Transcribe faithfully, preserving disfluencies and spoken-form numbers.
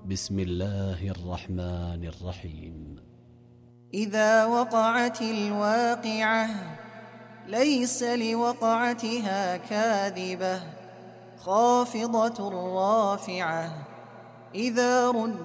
بسم الله الرحمن الرحيم. إذا وقعت الواقعة ليس لوقعتها كاذبة خافضة رافعة إذا رد